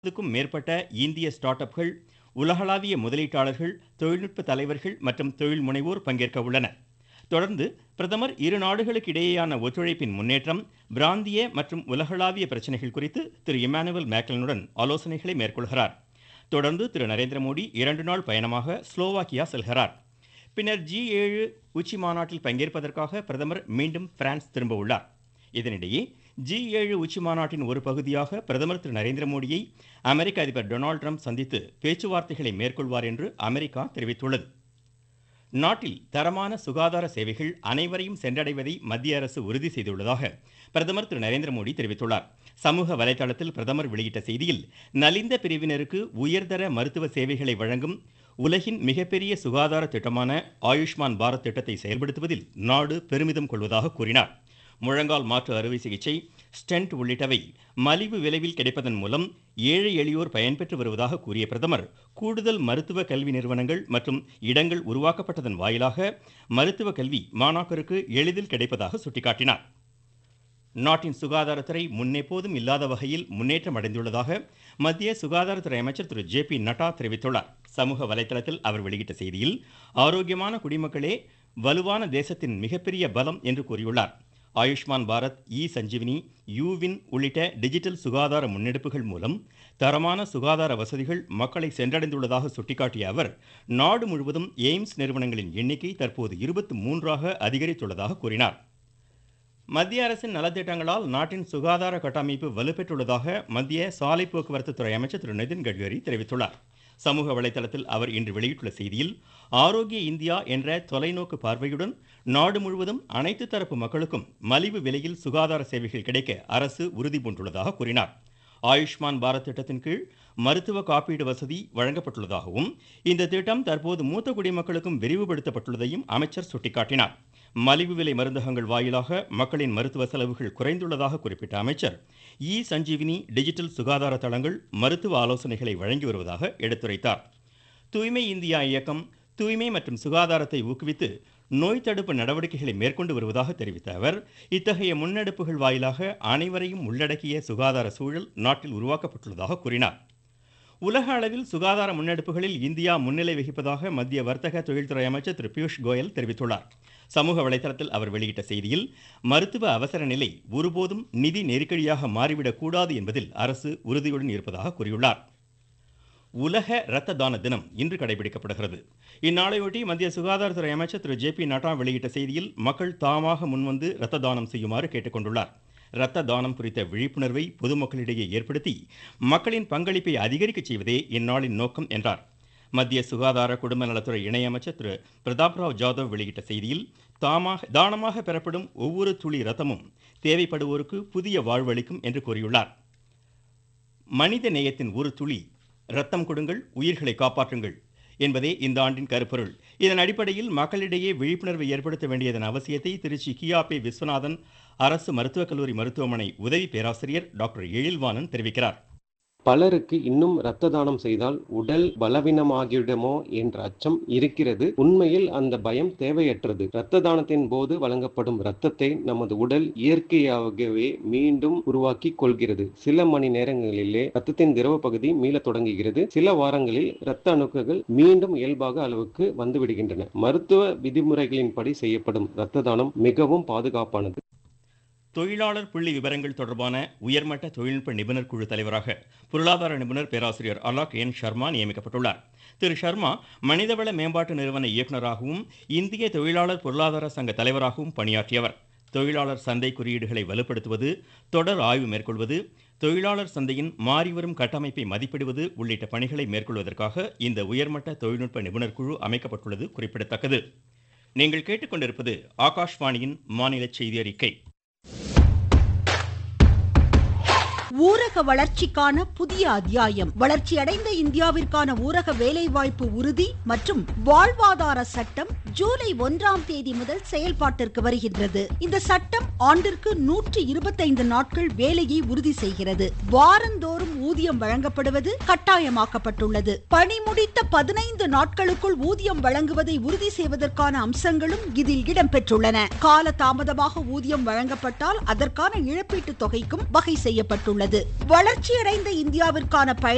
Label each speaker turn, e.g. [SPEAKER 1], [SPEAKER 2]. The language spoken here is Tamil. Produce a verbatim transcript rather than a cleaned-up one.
[SPEAKER 1] க்கும் மேற்பட்ட இந்திய ஸ்டார்ட் அப்கள், உலகளாவிய முதலீட்டாளர்கள், தொழில்நுட்ப தலைவர்கள் மற்றும் தொழில் முனைவோர் பங்கேற்க உள்ளனர். தொடர்ந்து பிரதமர் இரு நாடுகளுக்கு இடையேயான ஒத்துழைப்பின் முன்னேற்றம், பிராந்திய மற்றும் உலகளாவிய பிரச்சனைகள் குறித்து திரு இமானுவேல் மேக்ரனுடன் ஆலோசனைகளை மேற்கொள்கிறார். தொடர்ந்து திரு நரேந்திர மோடி இரண்டு நாள் பயணமாக ஸ்லோவாக்கியா செல்கிறார். பின்னர் ஜி ஏழு உச்சி மாநாட்டில் பங்கேற்பதற்காக பிரதமர் மீண்டும் பிரான்ஸ் திரும்ப உள்ளார். இதனிடையே ஜி ஏழு உச்சி மாநாட்டின் ஒரு பகுதியாக பிரதமர் திரு நரேந்திர மோடியை அமெரிக்க அதிபர் டொனால்டு டிரம்ப் சந்தித்து பேச்சுவார்த்தைகளை மேற்கொள்வார் என்று அமெரிக்கா தெரிவித்துள்ளது. நாட்டில் தரமான சுகாதார சேவைகள் அனைவரையும் சென்றடைவதை மத்திய அரசு உறுதி செய்துள்ளதாக பிரதமர் திரு நரேந்திர மோடி தெரிவித்துள்ளார். சமூக வலைதளத்தில் பிரதமர் வெளியிட்ட செய்தியில், நலிந்த பிரிவினருக்கு உயர்தர மருத்துவ சேவைகளை வழங்கும் உலகின் மிகப்பெரிய சுகாதார திட்டமான ஆயுஷ்மான் பாரத் திட்டத்தை செயல்படுத்துவதில் நாடு பெருமிதம் கொள்வதாக கூறினார். முழங்கால் மாற்று அறுவை சிகிச்சை, ஸ்டென்ட் உள்ளிட்டவை மலிவு விலையில் கிடைப்பதன் மூலம் ஏழை எளியோர் பயன்பெற்று வருவதாக கூறிய பிரதமர், கூடுதல் மருத்துவ கல்வி நிறுவனங்கள் மற்றும் இடங்கள் உருவாக்கப்பட்டதன் வாயிலாக மருத்துவ கல்வி மாணாக்கருக்கு எளிதில் கிடைப்பதாக சுட்டிக்காட்டினார். நாட்டின் சுகாதாரத்துறை முன்னெப்போதும் இல்லாத வகையில் முன்னேற்றம் அடைந்துள்ளதாக மத்திய சுகாதாரத்துறை அமைச்சர் திரு ஜே பி நட்டா தெரிவித்துள்ளார். சமூக வலைதளத்தில் அவர் வெளியிட்ட செய்தியில், ஆரோக்கியமான குடிமக்களே வலுவான தேசத்தின் மிகப்பெரிய பலம் என்று கூறியுள்ளார். ஆயுஷ்மான் பாரத், இ சஞ்சீவினி, யூவின் உள்ளிட்ட டிஜிட்டல் சுகாதார முன்னெடுப்புகள் மூலம் தரமான சுகாதார வசதிகள் மக்களை சென்றடைந்துள்ளதாக சுட்டிக்காட்டிய அவர், நாடு முழுவதும் எய்ம்ஸ் நிறுவனங்களின் எண்ணிக்கை தற்போது இருபத்தி மூன்றாக அதிகரித்துள்ளதாக கூறினார். மத்திய அரசின் நலத்திட்டங்களால் நாட்டின் சுகாதார கட்டமைப்பு வலுப்பெற்றுள்ளதாக மத்திய சாலை போக்குவரத்து துறை அமைச்சர் திரு நிதின் கட்கரி தெரிவித்துள்ளார். சமூக வலைதளத்தில் அவர் இன்று வெளியிட்டுள்ள செய்தியில், ஆரோக்கிய இந்தியா என்ற தொலைநோக்கு பார்வையுடன் நாடு முழுவதும் அனைத்து தரப்பு மக்களுக்கும் மலிவு விலையில் சுகாதார சேவைகள் கிடைக்க அரசு உறுதி பூண்டுள்ளதாக கூறினார். ஆயுஷ்மான் பாரத் திட்டத்தின் கீழ் மருத்துவ காப்பீடு வசதி வழங்கப்பட்டுள்ளதாகவும், இந்த திட்டம் தற்போது மூத்த குடிமக்களுக்கும் விரிவுபடுத்தப்பட்டுள்ளதையும் அமைச்சர் சுட்டிக்காட்டினார். மலிவு விலை மருந்தகங்கள் வாயிலாக மக்களின் மருத்துவ செலவுகள் குறைந்துள்ளதாக குறிப்பிட்ட அமைச்சர், இ சஞ்சீவினி டிஜிட்டல் சுகாதார தளங்கள் மருத்துவ ஆலோசனைகளை வழங்கி வருவதாக எடுத்துரைத்தார். தூய்மை இந்தியா இயக்கம் தூய்மை மற்றும் சுகாதாரத்தை ஊக்குவித்து நோய் தடுப்பு நடவடிக்கைகளை மேற்கொண்டு வருவதாக தெரிவித்த அவர், இத்தகைய முன்னெடுப்புகள் வாயிலாக அனைவரையும் உள்ளடக்கிய சுகாதார சூழல் நாட்டில் உருவாக்கப்பட்டுள்ளதாக கூறினார். உலக அளவில் சுகாதார முன்னெடுப்புகளில் இந்தியா முன்னிலை வகிப்பதாக மத்திய வர்த்தக தொழில்துறை அமைச்சர் திரு பியூஷ் கோயல் தெரிவித்துள்ளார். சமூக வலைதளத்தில் அவர் வெளியிட்ட செய்தியில், மருத்துவ அவசர நிலை ஒருபோதும் நிதி நெருக்கடியாக மாறிவிடக் கூடாது என்பதில் அரசு உறுதியுடன் இருப்பதாக கூறியுள்ளார். உலக இரத்த தான தினம் இன்று கடைபிடிக்கப்படுகிறது. இந்நாளையொட்டி மத்திய சுகாதாரத்துறை அமைச்சர் திரு ஜே பி நட்டா வெளியிட்ட செய்தியில், மக்கள் தாமாக முன்வந்து இரத்த தானம் செய்யுமாறு கேட்டுக்கொண்டுள்ளார். இரத்த தானம் குறித்த விழிப்புணர்வை பொதுமக்களிடையே ஏற்படுத்தி மக்களின் பங்களிப்பை அதிகரிக்க செய்வதே இந்நாளின் நோக்கம் என்றார். மத்திய சுகாதார குடும்ப நலத்துறை இணையமைச்சர் திரு பிரதாப் ராவ் ஜாதவ் வெளியிட்ட செய்தியில், தாமாக தானமாக பெறப்படும் ஒவ்வொரு துளி இரத்தமும் தேவைப்படுவோருக்கு புதிய வாழ்வளிக்கும் என்று கூறியுள்ளார். மனித நேயத்தின் ஒரு துளி இரத்தம் கொடுங்கள், உயிர்களை காப்பாற்றுங்கள் என்பதே இந்த ஆண்டின் கருப்பொருள். இதன் அடிப்படையில் மக்களிடையே விழிப்புணர்வை ஏற்படுத்த வேண்டியதன் அவசியத்தை திருச்சி கியாபே விஸ்வநாதன் அரசு மருத்துவக் கல்லூரி மருத்துவமனை உதவி பேராசிரியர் டாக்டர் எழில்வாணன் தெரிவிக்கிறார்.
[SPEAKER 2] பலருக்கு இன்னும் இரத்த தானம் செய்தால் உடல் பலவீனமாகிவிடுமோ என்ற அச்சம் இருக்கிறது. உண்மையில் அந்த பயம் தேவையற்றது. இரத்த தானத்தின் போது வழங்கப்படும் இரத்தத்தை நமது உடல் இயற்கையாகவே மீண்டும் உருவாக்கி கொள்கிறது. சில மணி நேரங்களிலே இரத்தத்தின் திரவ பகுதி மீள தொடங்குகிறது. சில வாரங்களில் இரத்த அணுக்கள் மீண்டும் இயல்பாக அளவுக்கு வந்துவிடுகின்றன. மருத்துவ விதிமுறைகளின்படி செய்யப்படும் இரத்த தானம் மிகவும் பாதுகாப்பானது.
[SPEAKER 1] தொழிலாளர் புள்ளி விவரங்கள் தொடர்பான உயர்மட்ட தொழில்நுட்ப நிபுணர் குழு தலைவராக பொருளாதார நிபுணர் பேராசிரியர் அலாக் என் சர்மா நியமிக்கப்பட்டுள்ளார். திரு சர்மா மனிதவள மேம்பாட்டு நிறுவன இயக்குநராகவும் இந்திய தொழிலாளர் பொருளாதார சங்க தலைவராகவும் பணியாற்றியவர். தொழிலாளர் சந்தை குறியீடுகளை வலுப்படுத்துவது, தொடர் ஆய்வு மேற்கொள்வது, தொழிலாளர் சந்தையின் மாறிவரும் கட்டமைப்பை மதிப்பிடுவது உள்ளிட்ட பணிகளை மேற்கொள்வதற்காக இந்த உயர்மட்ட தொழில்நுட்ப நிபுணர் குழு அமைக்கப்பட்டுள்ளது குறிப்பிடத்தக்கது. நீங்கள் கேட்டுக்கொண்டிருப்பது ஆகாஷ்வாணியின் மாநில செய்தி அறிக்கை.
[SPEAKER 3] ஊரக வளர்ச்சிக்கான புதிய அத்தியாயம். வளர்ச்சியடைந்த இந்தியாவிற்கான ஊரக வேலைவாய்ப்பு உறுதி மற்றும் வாழ்வாதார சட்டம் ஜூலை ஒன்றாம் தேதி முதல் செயல்பாட்டிற்கு வருகின்றது. இந்த சட்டம் ஆண்டிற்கு நூற்றி இருபத்தைந்து நாட்கள் வேலையை உறுதி செய்கிறது. வாரந்தோறும் ஊதியம் வழங்கப்படுவது கட்டாயமாக்கப்பட்டுள்ளது. பணி முடித்த பதினைந்து நாட்களுக்குள் ஊதியம் வழங்குவதை உறுதி செய்வதற்கான அம்சங்களும் இதில் இடம்பெற்றுள்ளன. கால தாமதமாக ஊதியம் வழங்கப்பட்டால் அதற்கான இழப்பீட்டு தொகைக்கும் வகை செய்யப்பட்டுள்ளது. வளர்ச்சியடைந்த இந்தியாவிற்கான பயண